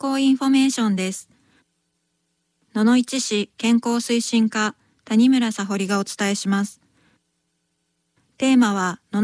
康インフォメーションです。野々市市健康推進課谷村沙穂里がお伝えします。テーマは野